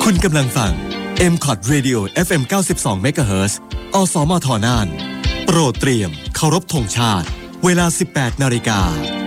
คุณกำลังฟัง M-Cot Radio FM 92 MHz อสมทน่านโปรดเตรียมเคารพธงชาติเวลา 18 นาฬิกา